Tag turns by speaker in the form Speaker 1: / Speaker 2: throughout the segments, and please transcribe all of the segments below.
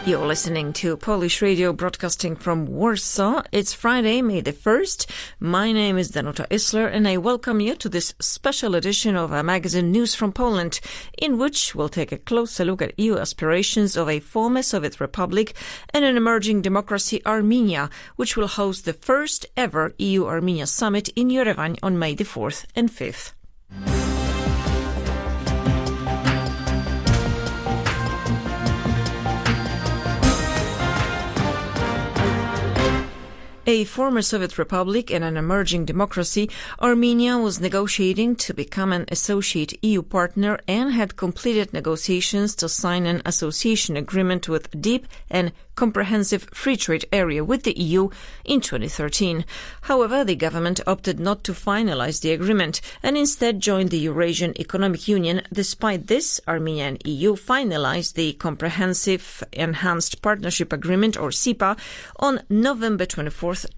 Speaker 1: You're listening to Polish Radio broadcasting from Warsaw. It's Friday, May the 1st. My name is Danuta Isler and I welcome you to this special edition of our magazine News from Poland, in which we'll take a closer look at EU aspirations of a former Soviet republic and an emerging democracy, Armenia, which will host the first ever EU-Armenia summit in Yerevan on May the 4th and 5th. A former Soviet republic and an emerging democracy, Armenia was negotiating to become an associate EU partner and had completed negotiations to sign an association agreement with deep and comprehensive free trade area with the EU in 2013. However, the government opted not to finalize the agreement and instead joined the Eurasian Economic Union. Despite this, Armenia and EU finalized the Comprehensive Enhanced Partnership Agreement, or CEPA, on November 24th,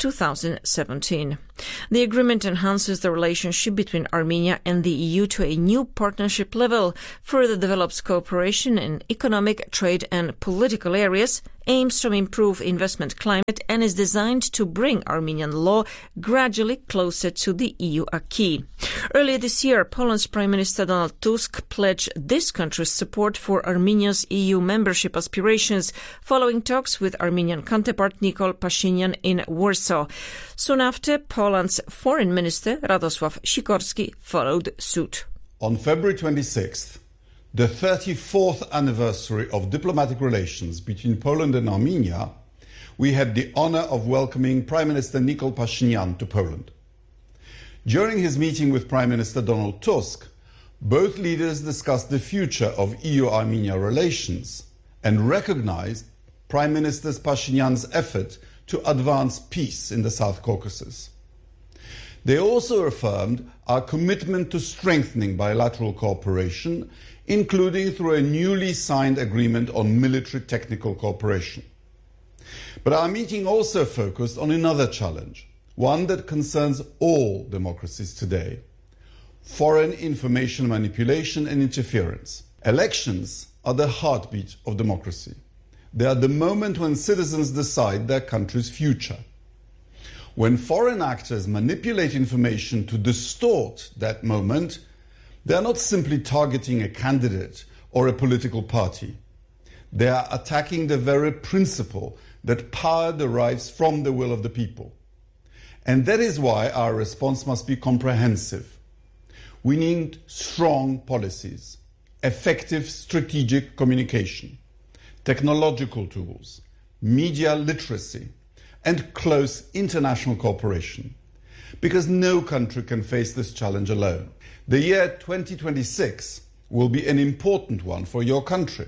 Speaker 1: 2017. The agreement enhances the relationship between Armenia and the EU to a new partnership level, further develops cooperation in economic, trade and political areas, aims to improve investment climate and is designed to bring Armenian law gradually closer to the EU acquis. Earlier this year, Poland's Prime Minister Donald Tusk pledged this country's support for Armenia's EU membership aspirations following talks with Armenian counterpart Nikol Pashinyan in Warsaw. Soon after, Poland's Foreign Minister Radosław Sikorski followed suit.
Speaker 2: On February 26th, the 34th anniversary of diplomatic relations between Poland and Armenia, we had the honor of welcoming Prime Minister Nikol Pashinyan to Poland. During his meeting with Prime Minister Donald Tusk, both leaders discussed the future of EU-Armenia relations and recognized Prime Minister Pashinyan's effort to advance peace in the South Caucasus. They also affirmed our commitment to strengthening bilateral cooperation, including through a newly signed agreement on military technical cooperation. But our meeting also focused on another challenge, one that concerns all democracies today: foreign information manipulation and interference. Elections are the heartbeat of democracy. They are the moment when citizens decide their country's future. When foreign actors manipulate information to distort that moment, they are not simply targeting a candidate or a political party. They are attacking the very principle that power derives from the will of the people. And that is why our response must be comprehensive. We need strong policies, effective strategic communication, technological tools, media literacy, and close international cooperation. Because no country can face this challenge alone. The year 2026 will be an important one for your country.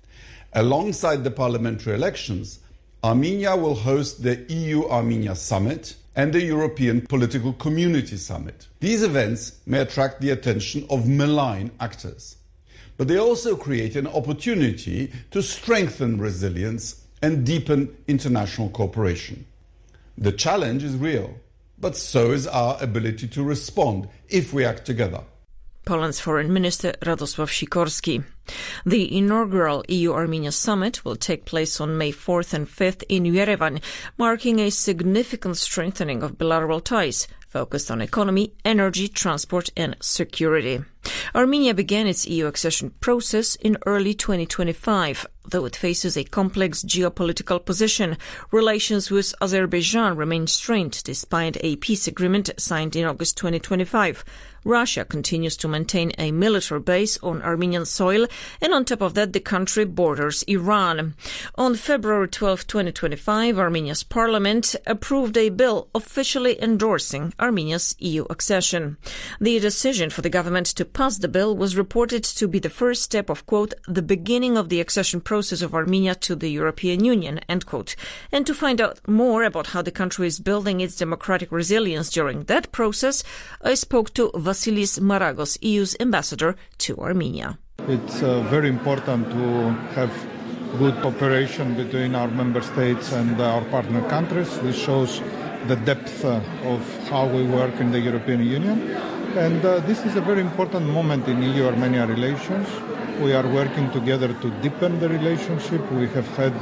Speaker 2: Alongside the parliamentary elections, Armenia will host the EU-Armenia Summit and the European Political Community Summit. These events may attract the attention of malign actors, but they also create an opportunity to strengthen resilience and deepen international cooperation. The challenge is real, but so is our ability to respond if we act together.
Speaker 1: Poland's Foreign Minister Radosław Sikorski. The inaugural EU-Armenia summit will take place on May 4th and 5th in Yerevan, marking a significant strengthening of bilateral ties, focused on economy, energy, transport and security. Armenia began its EU accession process in early 2025, though it faces a complex geopolitical position. Relations with Azerbaijan remain strained despite a peace agreement signed in August 2025. Russia continues to maintain a military base on Armenian soil, and on top of that, the country borders Iran. On February 12, 2025, Armenia's parliament approved a bill officially endorsing Armenia's EU accession. The decision for the government to pass the bill was reported to be the first step of, quote, the beginning of the accession process of Armenia to the European Union, end quote. And to find out more about how the country is building its democratic resilience during that process, I spoke to Vasilis Maragos, EU's ambassador to Armenia.
Speaker 3: It's very important to have good cooperation between our member states and our partner countries. This shows the depth of how we work in the European Union. And this is a very important moment in EU-Armenia relations. We are working together to deepen the relationship. We have had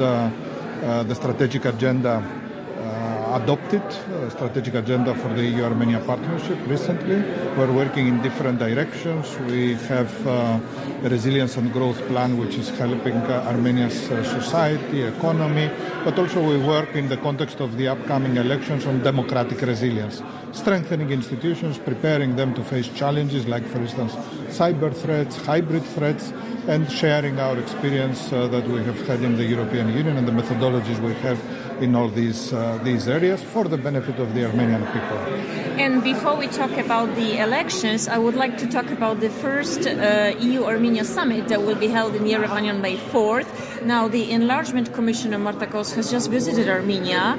Speaker 3: the strategic agenda adopted, strategic agenda for the EU-Armenia partnership recently. We're working in different directions. We have a resilience and growth plan which is helping Armenia's society, economy, but also we work in the context of the upcoming elections on democratic resilience, strengthening institutions, preparing them to face challenges like, for instance, cyber threats, hybrid threats, and sharing our experience that we have had in the European Union and the methodologies we have in all these areas for the benefit of the Armenian people.
Speaker 1: And before we talk about the elections, I would like to talk about the first EU-Armenia summit that will be held in Yerevan on May 4th. Now, the Enlargement Commissioner Marta Kos has just visited Armenia.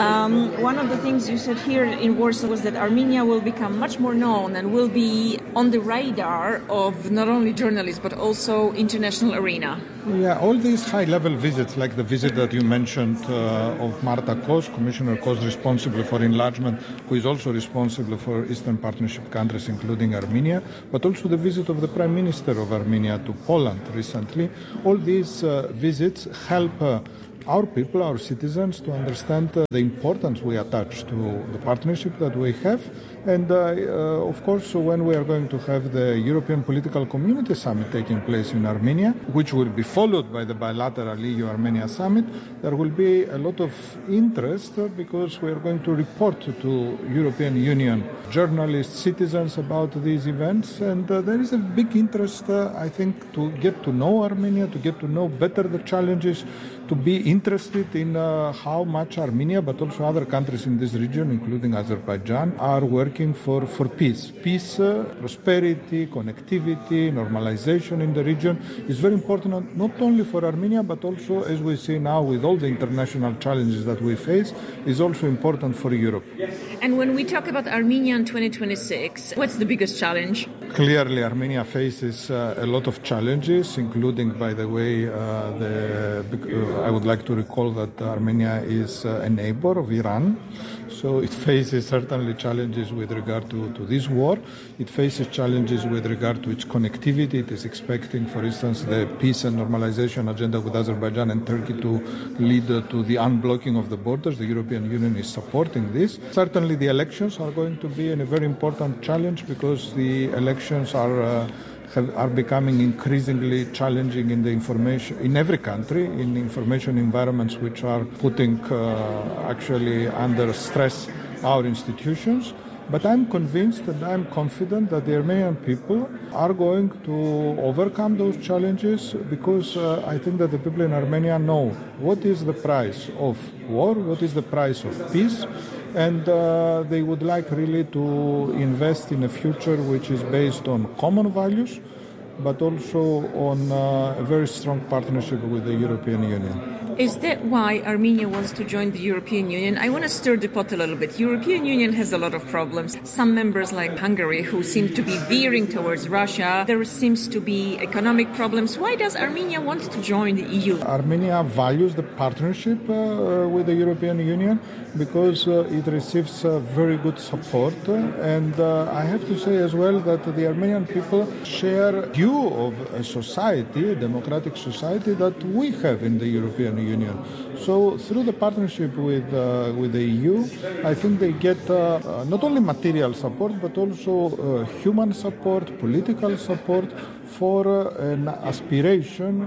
Speaker 1: One of the things you said here in Warsaw was that Armenia will become much more known and will be on the radar of not only journalists but also international arena.
Speaker 3: Yeah, all these high-level visits, like the visit that you mentioned of Marta Kos, Commissioner Kos responsible for enlargement, who is also responsible for Eastern Partnership countries, including Armenia, but also the visit of the Prime Minister of Armenia to Poland recently. All these visits help our people, our citizens, to understand the importance we attach to the partnership that we have. And of course, when we are going to have the European Political Community Summit taking place in Armenia, which will be followed by the bilateral EU-Armenia Summit, there will be a lot of interest because we are going to report to European Union journalists, citizens about these events. And there is a big interest, I think, to get to know Armenia, to get to know better the challenges, to be interested in how much Armenia, but also other countries in this region, including Azerbaijan, are working for peace. Peace, prosperity, connectivity, normalization in the region is very important, not only for Armenia, but also, as we see now with all the international challenges that we face, is also important for Europe.
Speaker 1: And when we talk about Armenia in 2026, what's the biggest challenge?
Speaker 3: Clearly, Armenia faces a lot of challenges, including, by the way, I would like to recall that Armenia is a neighbor of Iran. So it faces certainly challenges with regard to this war. It faces challenges with regard to its connectivity. It is expecting, for instance, the peace and normalization agenda with Azerbaijan and Turkey to lead to the unblocking of the borders. The European Union is supporting this. Certainly the elections are going to be a very important challenge because the elections are becoming increasingly challenging in the information in every country, in information environments which are putting actually under stress our institutions. But I'm convinced and I'm confident that the Armenian people are going to overcome those challenges because I think that the people in Armenia know what is the price of war, what is the price of peace, and they would like really to invest in a future which is based on common values, but also on a very strong partnership with the European Union.
Speaker 1: Is that why Armenia wants to join the European Union? I want to stir the pot a little bit. European Union has a lot of problems. Some members like Hungary who seem to be veering towards Russia. There seems to be economic problems. Why does Armenia want to join the EU?
Speaker 3: Armenia values the partnership with the European Union because it receives very good support. And I have to say as well that the Armenian people share a view of a society, a democratic society that we have in the European Union. So through the partnership with the EU, I think they get not only material support but also human support, political support for an aspiration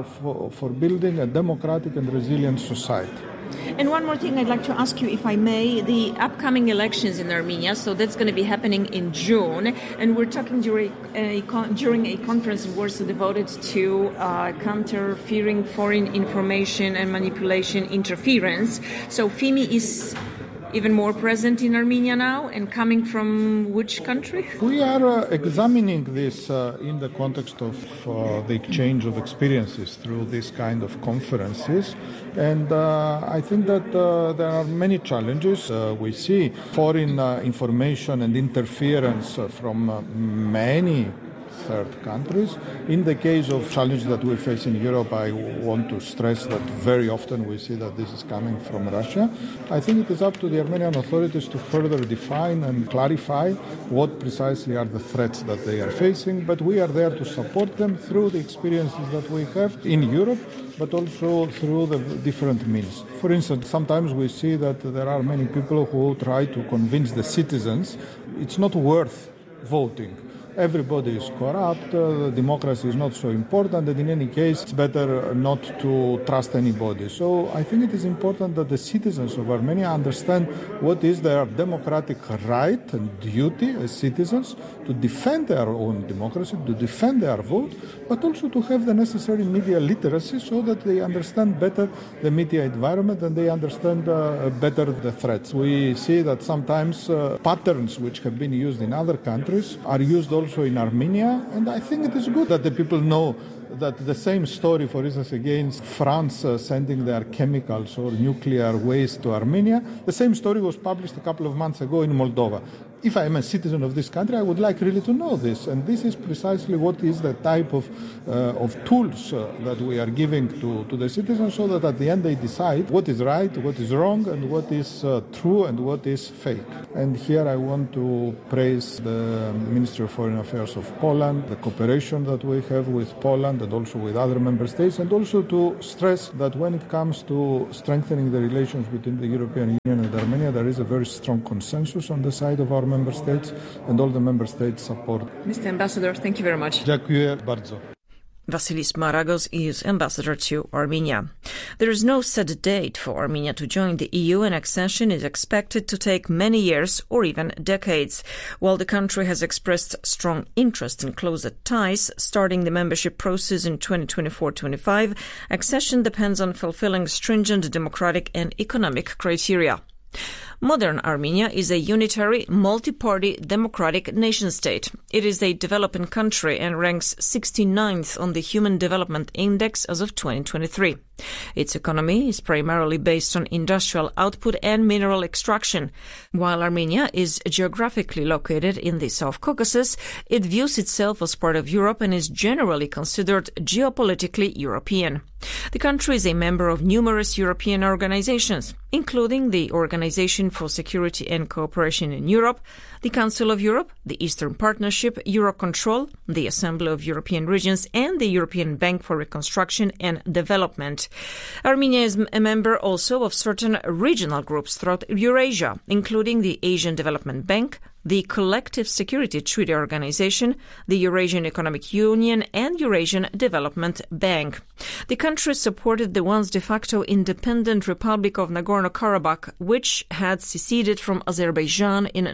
Speaker 3: for building a democratic and resilient society.
Speaker 1: And one more thing I'd like to ask you, if I may, the upcoming elections in Armenia, so that's going to be happening in June, and we're talking during a conference in Warsaw devoted to counterfeiting foreign information and manipulation interference. So FIMI is even more present in Armenia now, and coming from which country?
Speaker 3: We are examining this in the context of the exchange of experiences through this kind of conferences, and I think that there are many challenges. We see foreign information and interference from many third countries. In the case of challenges that we face in Europe, I want to stress that very often we see that this is coming from Russia. I think it is up to the Armenian authorities to further define and clarify what precisely are the threats that they are facing, but we are there to support them through the experiences that we have in Europe, but also through the different means. For instance, sometimes we see that there are many people who try to convince the citizens it's not worth voting. Everybody is corrupt, democracy is not so important, and in any case, it's better not to trust anybody. So I think it is important that the citizens of Armenia understand what is their democratic right and duty as citizens to defend their own democracy, to defend their vote, but also to have the necessary media literacy so that they understand better the media environment and they understand better the threats. We see that sometimes patterns which have been used in other countries are used also in Armenia, and I think it is good that the people know that the same story, for instance, against France sending their chemicals or nuclear waste to Armenia, the same story was published a couple of months ago in Moldova. If I am a citizen of this country, I would like really to know this, and this is precisely what is the type of tools that we are giving to the citizens, so that at the end they decide what is right, what is wrong, and what is true and what is fake. And here I want to praise the Ministry of Foreign Affairs of Poland, the cooperation that we have with Poland and also with other member states, and also to stress that when it comes to strengthening the relations between the European Union and Armenia, there is a very strong consensus on the side of our member states, and all the member states support.
Speaker 1: Mr. Ambassador, thank you very much.
Speaker 3: Dziękuję bardzo.
Speaker 1: Vasilis Maragos is ambassador to Armenia. There is no set date for Armenia to join the EU, and accession is expected to take many years or even decades. While the country has expressed strong interest in closer ties, starting the membership process in 2024-25, accession depends on fulfilling stringent democratic and economic criteria. Modern Armenia is a unitary, multi-party democratic nation-state. It is a developing country and ranks 69th on the Human Development Index as of 2023. Its economy is primarily based on industrial output and mineral extraction. While Armenia is geographically located in the South Caucasus, it views itself as part of Europe and is generally considered geopolitically European. The country is a member of numerous European organizations, including the Organization for Security and Cooperation in Europe, the Council of Europe, the Eastern Partnership, Eurocontrol, the Assembly of European Regions, and the European Bank for Reconstruction and Development. Armenia is a member also of certain regional groups throughout Eurasia, including the Asian Development Bank, the Collective Security Treaty Organization, the Eurasian Economic Union, and Eurasian Development Bank. The country supported the once de facto independent Republic of Nagorno-Karabakh, which had seceded from Azerbaijan in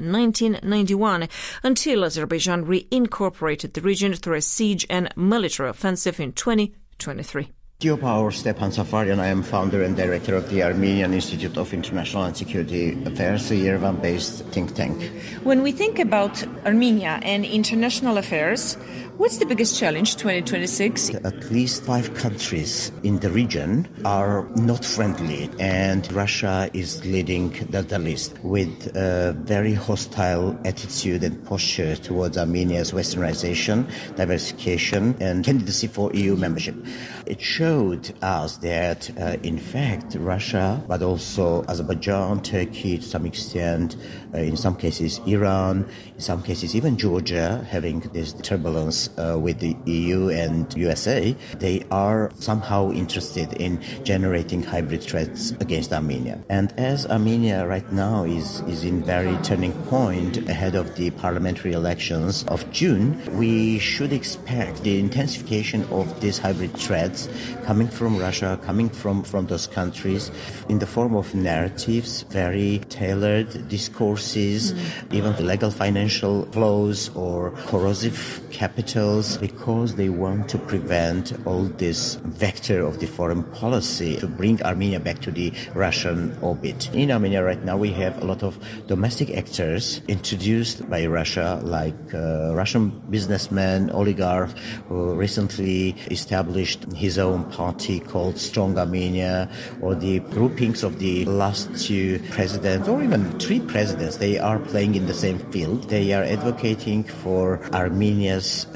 Speaker 1: 1991 until Azerbaijan reincorporated the region through a siege and military offensive in 2023.
Speaker 4: Geopower Stepan Safarian. I am founder and director of the Armenian Institute of International and Security Affairs, a Yerevan-based think tank.
Speaker 1: When we think about Armenia and international affairs, what's the biggest challenge 2026?
Speaker 4: At least 5 countries in the region are not friendly, and Russia is leading the list with a very hostile attitude and posture towards Armenia's westernization, diversification, and candidacy for EU membership. It showed us that, in fact, Russia, but also Azerbaijan, Turkey to some extent, in some cases Iran, in some cases even Georgia, having this turbulence with the EU and USA, they are somehow interested in generating hybrid threats against Armenia. And as Armenia right now is in very turning point ahead of the parliamentary elections of June, we should expect the intensification of these hybrid threats coming from Russia, coming from those countries in the form of narratives, very tailored discourses, even legal financial flows or corrosive capitals, because they want to prevent all this vector of the foreign policy to bring Armenia back to the Russian orbit. In Armenia right now we have a lot of domestic actors introduced by Russia, like Russian businessman, oligarch, who recently established his own party called Strong Armenia, or the groupings of the last 2 presidents, or even 3 presidents. They are playing in the same field. They are advocating for Armenia's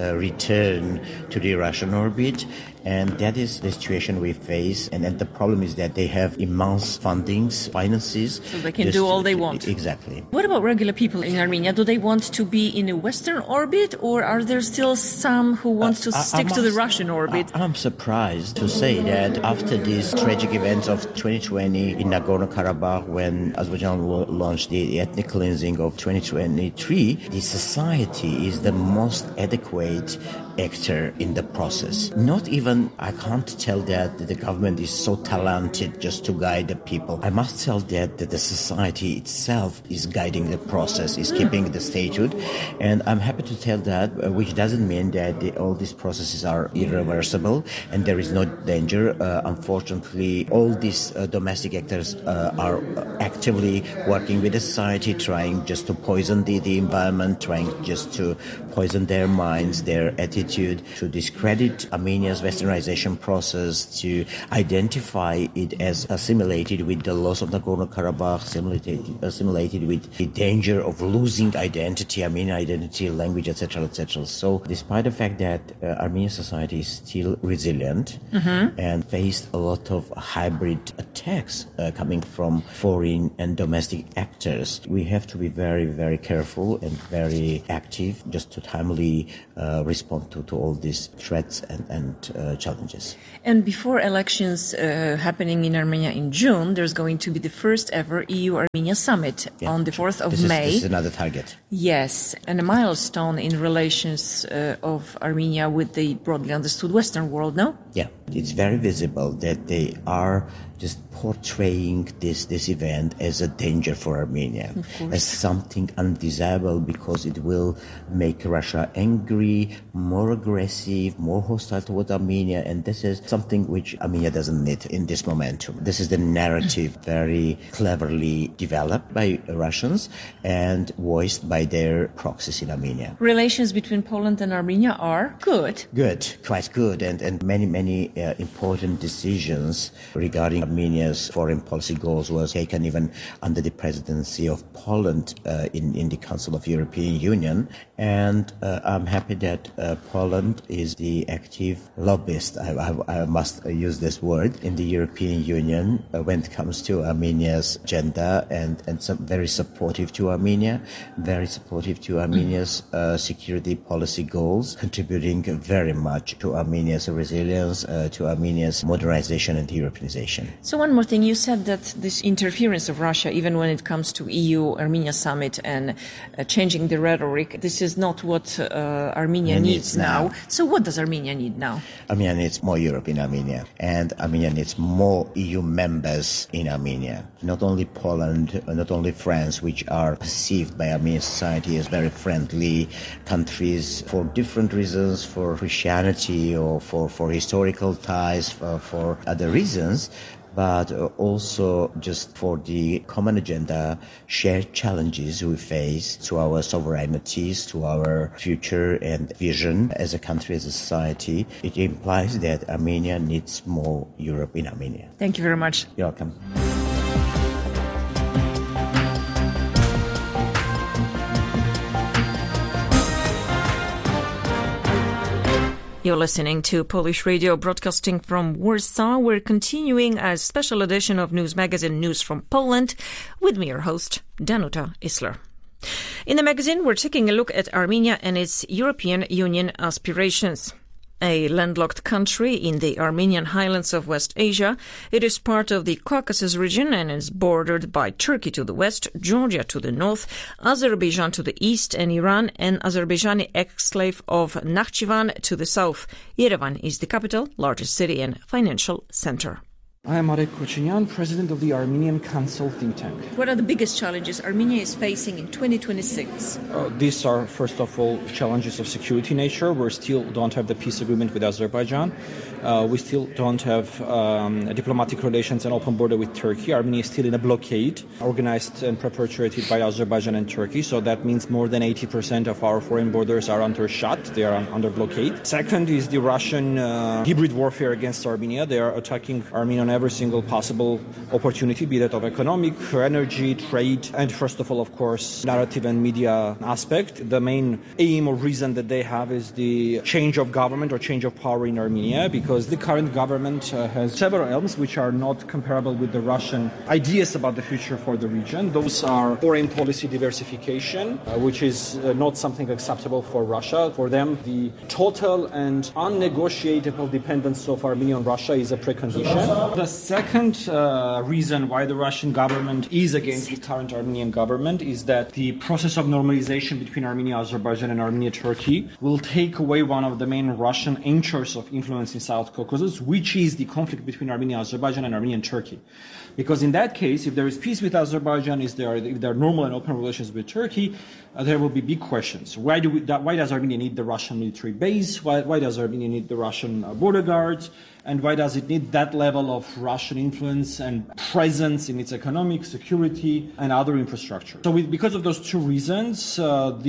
Speaker 4: return to the Russian orbit. And that is the situation we face. And then the problem is that they have immense fundings, finances.
Speaker 1: So they can do all they want.
Speaker 4: Exactly.
Speaker 1: What about regular people in Armenia? Do they want to be in a Western orbit, or are there still some who want to stick to the Russian orbit?
Speaker 4: I'm surprised to say that after these tragic events of 2020 in Nagorno-Karabakh, when Azerbaijan launched the ethnic cleansing of 2023, the society is the most adequate actor in the process. Not even, I can't tell that the government is so talented just to guide the people. I must tell that the society itself is guiding the process, is keeping the statehood. And I'm happy to tell that, which doesn't mean that all these processes are irreversible and there is no danger. Unfortunately, all these domestic actors are actively working with the society, trying just to poison the environment, trying just to poison their minds, their attitude, to discredit Armenia's westernization process, to identify it as assimilated with the loss of Nagorno-Karabakh, assimilated with the danger of losing identity, Armenian identity, language, etc., etc. So despite the fact that Armenian society is still resilient and faced a lot of hybrid attacks coming from foreign and domestic actors, we have to be very, very careful and very active just to timely respond to all these threats and challenges.
Speaker 1: And before elections happening in Armenia in June, there's going to be the first ever EU-Armenia summit on the 4th of May.
Speaker 4: This is another target.
Speaker 1: Yes, and a milestone in relations of Armenia with the broadly understood Western world, no?
Speaker 4: Yeah, it's very visible that they are just portraying this event as a danger for Armenia, as something undesirable because it will make Russia angry, more aggressive, more hostile towards Armenia, and this is something which Armenia doesn't need in this momentum. This is the narrative very cleverly developed by Russians and voiced by their proxies in Armenia.
Speaker 1: Relations between Poland and Armenia are good.
Speaker 4: Good, quite good, and many important decisions regarding Armenia's foreign policy goals was taken even under the presidency of Poland in the Council of European Union. And I'm happy that Poland is the active lobbyist, I must use this word, in the European Union when it comes to Armenia's agenda and very supportive to Armenia, very supportive to Armenia's security policy goals, contributing very much to Armenia's resilience, to Armenia's modernization and Europeanization.
Speaker 1: So one more thing, you said that this interference of Russia, even when it comes to EU-Armenia summit and changing the rhetoric, this is not what Armenia needs now. So what does Armenia need now?
Speaker 4: Armenia needs more Europe in Armenia, and Armenia needs more EU members in Armenia. Not only Poland, not only France, which are perceived by Armenian society as very friendly countries for different reasons, for Christianity or for historical ties, for other reasons, but also just for the common agenda, shared challenges we face to our sovereignties, to our future and vision as a country, as a society. It implies that Armenia needs more Europe in Armenia.
Speaker 1: Thank you very much.
Speaker 4: You're welcome.
Speaker 1: You're listening to Polish Radio broadcasting from Warsaw. We're continuing a special edition of News Magazine News from Poland with me, your host, Danuta Isler. In the magazine, we're taking a look at Armenia and its European Union aspirations. A landlocked country in the Armenian highlands of West Asia, it is part of the Caucasus region and is bordered by Turkey to the west, Georgia to the north, Azerbaijan to the east, and Iran and Azerbaijani exclave of Nakhchivan to the south. Yerevan is the capital, largest city, and financial center.
Speaker 5: I am Marek Kochinyan, president of the Armenian Council think tank.
Speaker 1: What are the biggest challenges Armenia is facing in 2026?
Speaker 5: These are, first of all, challenges of security nature. We still don't have the peace agreement with Azerbaijan. We still don't have diplomatic relations and open border with Turkey. Armenia is still in a blockade, organized and perpetuated by Azerbaijan and Turkey. So that means more than 80% of our foreign borders are under shut. They are under blockade. Second is the Russian hybrid warfare against Armenia. They are attacking Armenian every single possible opportunity, be that of economic, energy, trade, and first of all, of course, narrative and media aspect. The main aim or reason that they have is the change of government or change of power in Armenia, because the current government has several aims which are not comparable with the Russian ideas about the future for the region. Those are foreign policy diversification, which is not something acceptable for Russia. For them, the total and unnegotiable dependence of Armenia on Russia is a precondition. The second reason why the Russian government is against the current Armenian government is that the process of normalization between Armenia, Azerbaijan, and Armenia, Turkey will take away one of the main Russian anchors of influence in South Caucasus, which is the conflict between Armenia, Azerbaijan, and Armenia and Turkey. Because in that case, if there is peace with Azerbaijan, if there are normal and open relations with Turkey, there will be big questions. Why does Armenia need the Russian military base? Why does Armenia need the Russian border guards? And why does it need that level of Russian influence and presence in its economic, security, and other infrastructure? So because of those two reasons,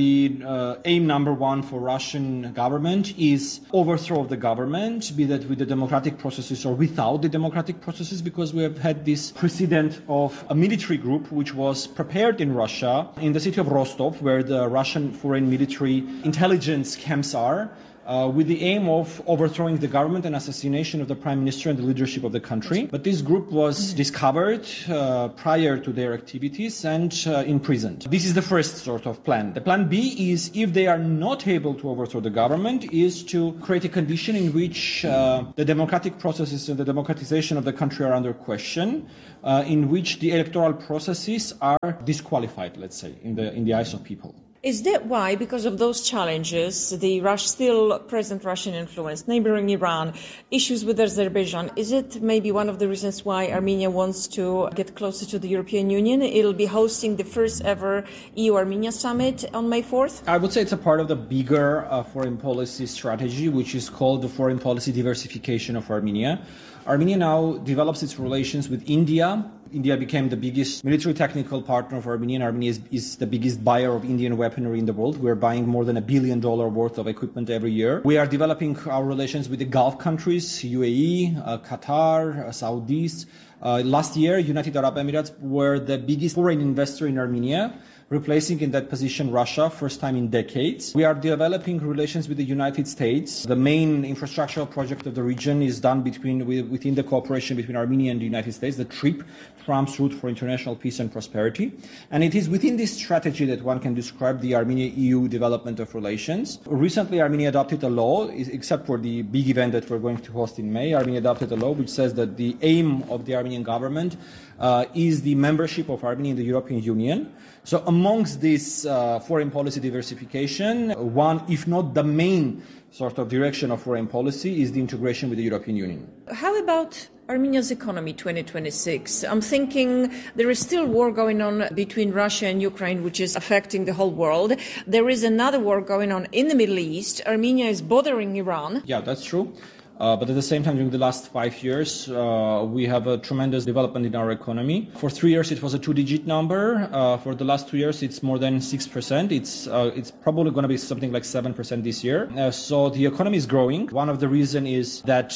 Speaker 5: the aim number one for Russian government is overthrow of the government, be that with the democratic processes or without the democratic processes, because we have had this precedent of a military group which was prepared in Russia, in the city of Rostov, where the Russian foreign military intelligence camps are, with the aim of overthrowing the government and assassination of the prime minister and the leadership of the country. But this group was discovered prior to their activities and imprisoned. This is the first sort of plan. The plan B is, if they are not able to overthrow the government, is to create a condition in which the democratic processes and the democratization of the country are under question, in which the electoral processes are disqualified, let's say, in the eyes of people.
Speaker 1: Is that why, because of those challenges, the still present Russian influence, neighboring Iran, issues with Azerbaijan, is it maybe one of the reasons why Armenia wants to get closer to the European Union? It'll be hosting the first ever EU-Armenia summit on May 4th?
Speaker 5: I would say it's a part of the bigger foreign policy strategy, which is called the foreign policy diversification of Armenia. Armenia now develops its relations with India. India became the biggest military technical partner of Armenia, and Armenia is the biggest buyer of Indian weaponry in the world. We're buying more than $1 billion worth of equipment every year. We are developing our relations with the Gulf countries, UAE, Qatar, Saudis. Last year, United Arab Emirates were the biggest foreign investor in Armenia, replacing in that position Russia, first time in decades. We are developing relations with the United States. The main infrastructural project of the region is done within the cooperation between Armenia and the United States, the TRIP, Trump's Route for International Peace and Prosperity. And it is within this strategy that one can describe the Armenia-EU development of relations. Recently, Armenia adopted a law, except for the big event that we're going to host in May. Armenia adopted a law which says that the aim of the Armenian government is the membership of Armenia in the European Union. So amongst this foreign policy diversification, one, if not the main sort of direction of foreign policy, is the integration with the European Union.
Speaker 1: How about Armenia's economy 2026? I'm thinking there is still war going on between Russia and Ukraine, which is affecting the whole world. There is another war going on in the Middle East. Armenia is bordering Iran.
Speaker 5: Yeah, that's true. But at the same time, during the last 5 years, we have a tremendous development in our economy. For 3 years, it was a 2-digit number. For the last 2 years, it's more than 6%. It's probably going to be something like 7% this year. So the economy is growing. One of the reasons is that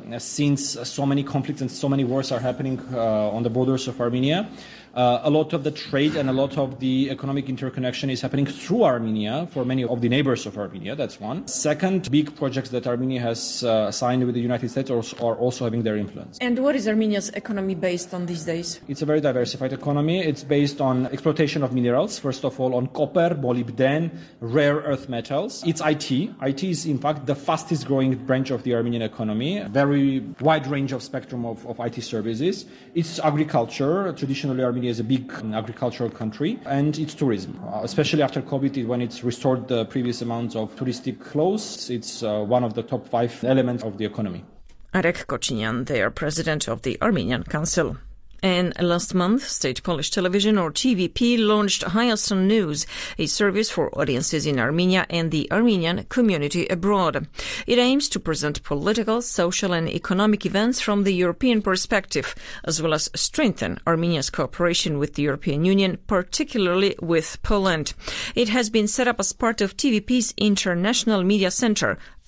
Speaker 5: since so many conflicts and so many wars are happening on the borders of Armenia, a lot of the trade and a lot of the economic interconnection is happening through Armenia for many of the neighbors of Armenia. That's one. Second, big projects that Armenia has signed with the United States are also having their influence.
Speaker 1: And what is Armenia's economy based on these days?
Speaker 5: It's a very diversified economy. It's based on exploitation of minerals, first of all on copper, molybdenum, rare earth metals. It's IT. IT is, in fact, the fastest growing branch of the Armenian economy. A very wide range of spectrum of IT services. It's agriculture. Traditionally, Armenia is a big agricultural country, and it's tourism, especially after COVID, when it's restored the previous amounts of touristic flows. It's one of the top 5 elements of the economy.
Speaker 1: Arek Kocinian, they are president of the Armenian Council. And last month, State Polish Television, or TVP, launched Hayastan News, a service for audiences in Armenia and the Armenian community abroad. It aims to present political, social and economic events from the European perspective, as well as strengthen Armenia's cooperation with the European Union, particularly with Poland. It has been set up as part of TVP's International Media Center,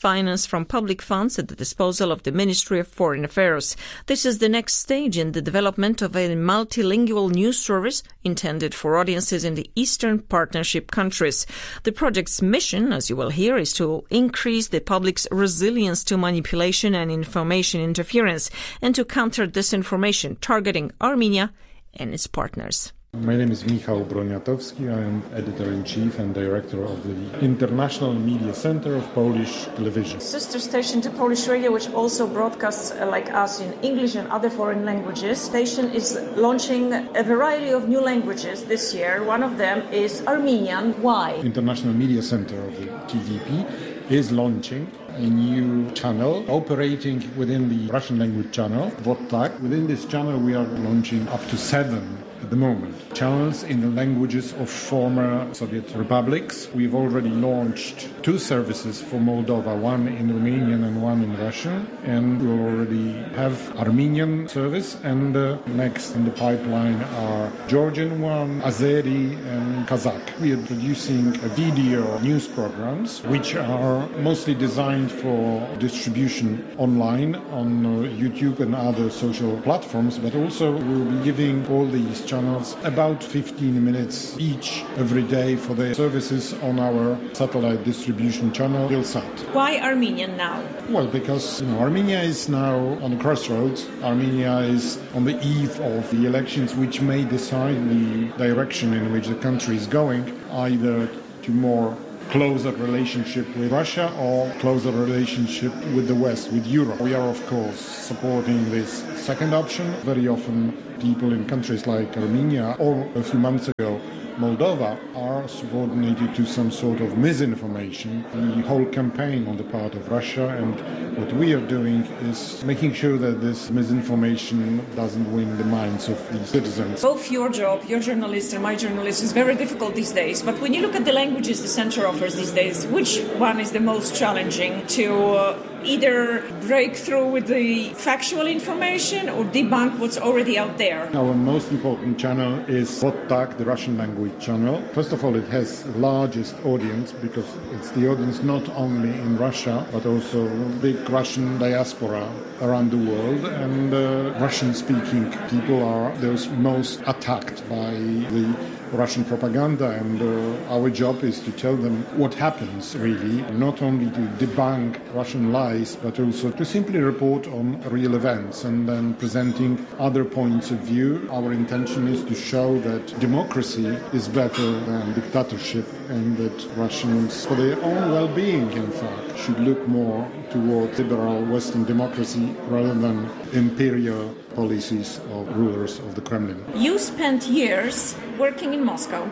Speaker 1: financed from public funds at the disposal of the Ministry of Foreign Affairs. This is the next stage in the development of a multilingual news service intended for audiences in the Eastern Partnership countries. The project's mission, as you will hear, is to increase the public's resilience to manipulation and information interference and to counter disinformation targeting Armenia and its partners.
Speaker 3: My name is Michał Broniatowski. I am Editor-in-Chief and Director of the International Media Center of Polish Television.
Speaker 1: Sister station to Polish radio, which also broadcasts like us in English and other foreign languages. Station is launching a variety of new languages this year. One of them is Armenian. Why?
Speaker 3: International Media Center of the TVP is launching a new channel operating within the Russian language channel, VODTAK. Within this channel we are launching up to 7 at the moment channels in the languages of former Soviet republics. We've already launched 2 services for Moldova, one in Romanian and one in Russian, and we already have Armenian service, and next in the pipeline are Georgian one, Azeri and Kazakh. We are producing video news programs which are mostly designed for distribution online on YouTube and other social platforms, but also we'll be giving all these channels about 15 minutes each every day for their services on our satellite distribution channel, Ilsat.
Speaker 1: Why Armenian now?
Speaker 3: Well, because Armenia is now on the crossroads. Armenia is on the eve of the elections which may decide the direction in which the country is going, either to more closer relationship with Russia or closer relationship with the West, with Europe. We are, of course, supporting this second option. Very often people in countries like Armenia or a few months ago Moldova are subordinated to some sort of misinformation. The whole campaign on the part of Russia, and what we are doing is making sure that this misinformation doesn't win the minds of the citizens.
Speaker 1: Both your job, your journalist and my journalist, is very difficult these days. But when you look at the languages the center offers these days, which one is the most challenging to either break through with the factual information or debunk what's already out there?
Speaker 3: Our most important channel is VODTAK, the Russian language channel. First of all, it has the largest audience because it's the audience not only in Russia but also big Russian diaspora around the world, and Russian-speaking people are those most attacked by the Russian propaganda, and our job is to tell them what happens really, not only to debunk Russian lies but also to simply report on real events and then presenting other points of view. Our intention is to show that democracy is better than dictatorship, and that Russians, for their own well-being in fact, should look more toward liberal Western democracy rather than imperial policies of rulers of the Kremlin.
Speaker 1: You spent years working in Moscow.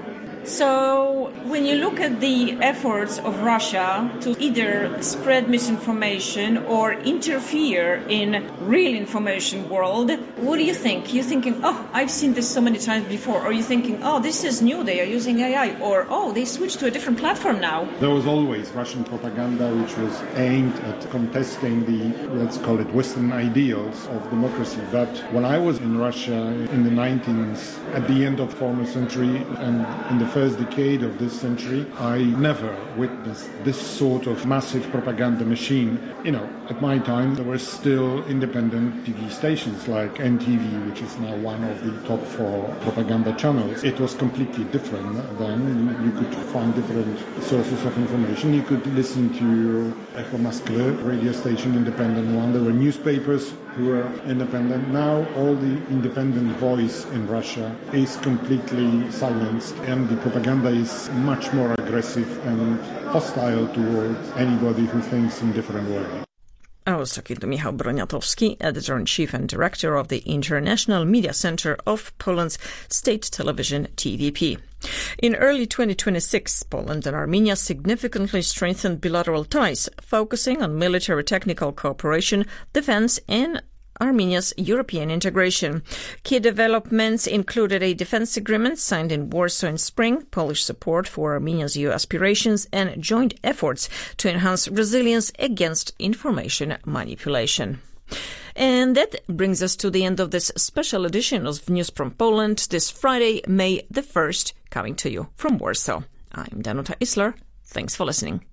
Speaker 1: So when you look at the efforts of Russia to either spread misinformation or interfere in real information world, what do you think? You're thinking, oh, I've seen this so many times before. Or you're thinking, oh, this is new, they are using AI. Or, oh, they switched to a different platform now.
Speaker 3: There was always Russian propaganda which was aimed at contesting the, let's call it, Western ideals of democracy. But when I was in Russia in the 19th, at the end of the former century and in the first decade of this century, I never witnessed this sort of massive propaganda machine. You know, at my time there were still independent TV stations like NTV, which is now one of the top 4 propaganda channels. It was completely different then. You could find different sources of information. You could listen to Echo Moskvy, radio station, independent one. There were newspapers who were independent. Now all the independent voice in Russia is completely silenced, and the propaganda is much more aggressive and hostile towards anybody who thinks in a different way.
Speaker 1: I was talking to Michał Broniatowski, Editor-in-Chief and Director of the International Media Center of Poland's state television TVP. In early 2026, Poland and Armenia significantly strengthened bilateral ties, focusing on military technical cooperation, defense, and Armenia's European integration. Key developments included a defense agreement signed in Warsaw in spring, Polish support for Armenia's EU aspirations, and joint efforts to enhance resilience against information manipulation. And that brings us to the end of this special edition of News from Poland this Friday, May the 1st, coming to you from Warsaw. I'm Danuta Isler. Thanks for listening.